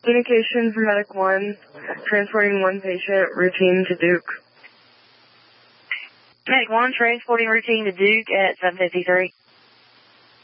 Communication for Medic 1, transporting one patient, routine to Duke. Medic 1, transporting routine to Duke at 753.